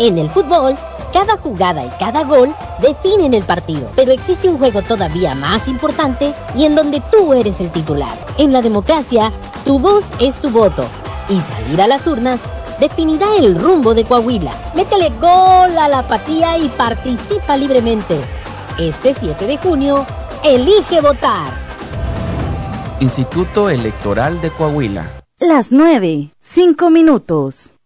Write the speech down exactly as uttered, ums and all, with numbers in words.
En el fútbol, cada jugada y cada gol definen el partido, pero existe un juego todavía más importante y en donde tú eres el titular. En la democracia, tu voz es tu voto y salir a las urnas definirá el rumbo de Coahuila. Métele gol a la apatía y participa libremente. Este siete de junio, elige votar. Instituto Electoral de Coahuila. Las nueve, cinco minutos.